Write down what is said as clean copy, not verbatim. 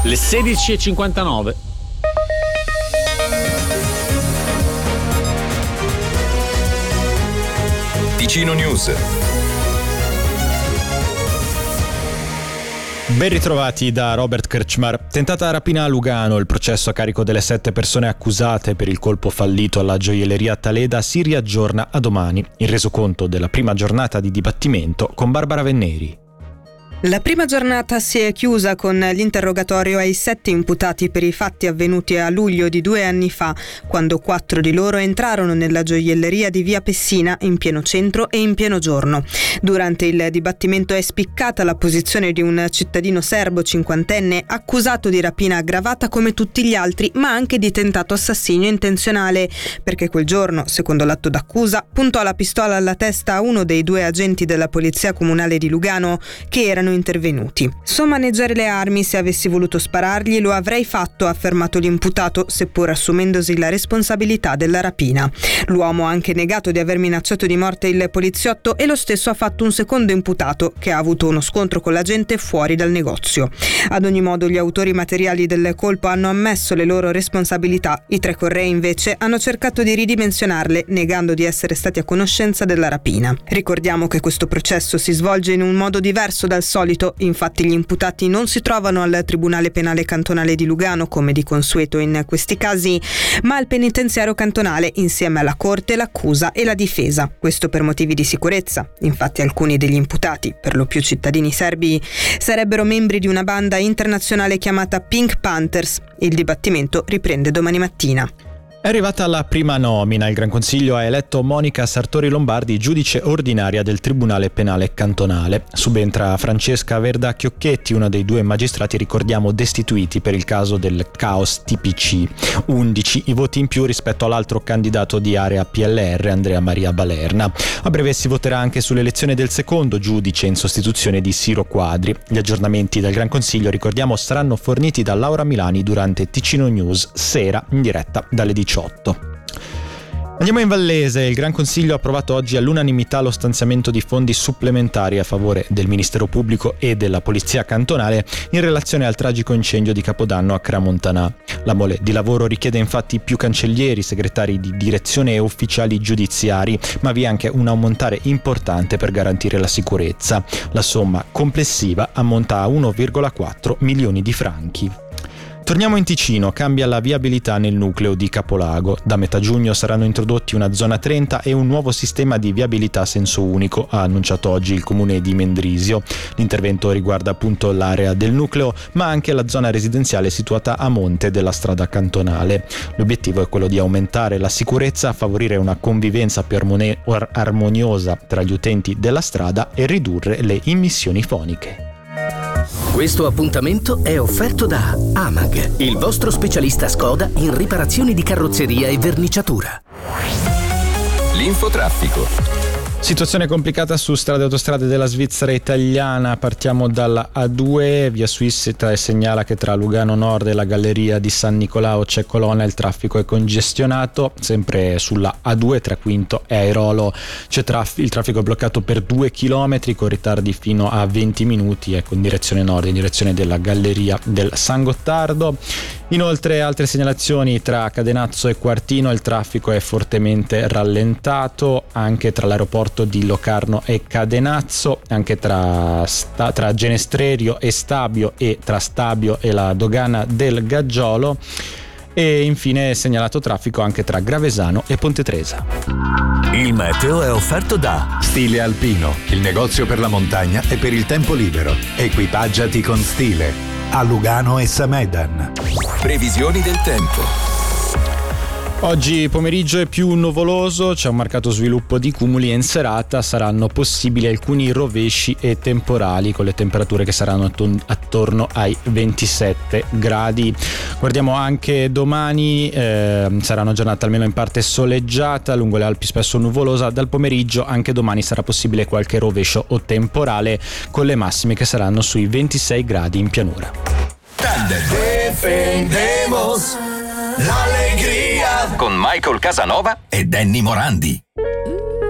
Le 16:59. Ticino News. Ben ritrovati da Robert Kerchmar. Tentata rapina a Lugano, il processo a carico delle 7 persone accusate per il colpo fallito alla gioielleria Taleda si riaggiorna a domani. Il resoconto della prima giornata di dibattimento con Barbara Venneri. La prima giornata si è chiusa con l'interrogatorio ai 7 imputati per i fatti avvenuti a luglio di 2 anni fa, quando 4 di loro entrarono nella gioielleria di via Pessina in pieno centro e in pieno giorno. Durante il dibattimento è spiccata la posizione di un cittadino serbo cinquantenne accusato di rapina aggravata come tutti gli altri, ma anche di tentato assassinio intenzionale, perché quel giorno, secondo l'atto d'accusa, puntò la pistola alla testa a uno dei 2 agenti della Polizia Comunale di Lugano che erano intervenuti. So maneggiare le armi, se avessi voluto sparargli lo avrei fatto, ha affermato l'imputato, seppur assumendosi la responsabilità della rapina. L'uomo ha anche negato di aver minacciato di morte il poliziotto e lo stesso ha fatto un secondo imputato che ha avuto uno scontro con l'agente fuori dal negozio. Ad ogni modo gli autori materiali del colpo hanno ammesso le loro responsabilità. I 3 correi invece hanno cercato di ridimensionarle, negando di essere stati a conoscenza della rapina. Ricordiamo che questo processo si svolge in un modo diverso dal solito, infatti gli imputati non si trovano al Tribunale Penale Cantonale di Lugano come di consueto in questi casi, ma al penitenziario cantonale insieme alla Corte, l'accusa e la difesa. Questo per motivi di sicurezza. Infatti alcuni degli imputati, per lo più cittadini serbi, sarebbero membri di una banda internazionale chiamata Pink Panthers. Il dibattimento riprende domani mattina. È arrivata la prima nomina. Il Gran Consiglio ha eletto Monica Sartori Lombardi giudice ordinaria del Tribunale Penale Cantonale. Subentra Francesca Verda Chiocchetti, una dei 2 magistrati, ricordiamo, destituiti per il caso del caos TPC. 11 i voti in più rispetto all'altro candidato di area PLR, Andrea Maria Balerna. A breve si voterà anche sull'elezione del secondo giudice in sostituzione di Siro Quadri. Gli aggiornamenti del Gran Consiglio, ricordiamo, saranno forniti da Laura Milani durante Ticino News, sera in diretta dalle 18. Andiamo in Vallese. Il Gran Consiglio ha approvato oggi all'unanimità lo stanziamento di fondi supplementari a favore del Ministero Pubblico e della Polizia Cantonale in relazione al tragico incendio di Capodanno a Cramontanà. La mole di lavoro richiede infatti più cancellieri, segretari di direzione e ufficiali giudiziari, ma vi è anche un ammontare importante per garantire la sicurezza. La somma complessiva ammonta a 1,4 milioni di franchi. Torniamo in Ticino, cambia la viabilità nel nucleo di Capolago. Da metà giugno saranno introdotti una zona 30 e un nuovo sistema di viabilità a senso unico, ha annunciato oggi il comune di Mendrisio. L'intervento riguarda appunto l'area del nucleo, ma anche la zona residenziale situata a monte della strada cantonale. L'obiettivo è quello di aumentare la sicurezza, favorire una convivenza più armoniosa tra gli utenti della strada e ridurre le immissioni foniche. Questo appuntamento è offerto da Amag, il vostro specialista Skoda in riparazioni di carrozzeria e verniciatura. L'infotraffico. Situazione complicata su strade e autostrade della Svizzera italiana. Partiamo dalla A2, via Suisseta, e segnala che tra Lugano Nord e la galleria di San Nicolao c'è colonna, il traffico è congestionato. Sempre sulla A2 tra Quinto e Airolo c'è il traffico è bloccato per 2 chilometri con ritardi fino a 20 minuti, ecco, in direzione nord, in direzione della galleria del San Gottardo. Inoltre altre segnalazioni: tra Cadenazzo e Quartino il traffico è fortemente rallentato, anche tra l'aeroporto di Locarno e Cadenazzo, anche tra Genestrerio e Stabio e tra Stabio e la dogana del Gaggiolo, e infine è segnalato traffico anche tra Gravesano e Ponte Tresa. Il meteo è offerto da Stile Alpino, il negozio per la montagna e per il tempo libero. Equipaggiati con stile. A Lugano e Samedan. Previsioni del tempo. Oggi pomeriggio è più nuvoloso, c'è un marcato sviluppo di cumuli e in serata saranno possibili alcuni rovesci e temporali con le temperature che saranno attorno ai 27 gradi. Guardiamo anche domani, sarà una giornata almeno in parte soleggiata, lungo le Alpi spesso nuvolosa. Dal pomeriggio anche domani sarà possibile qualche rovescio o temporale con le massime che saranno sui 26 gradi in pianura. Defendemos l'allegria con Michael Casanova e Danny Morandi.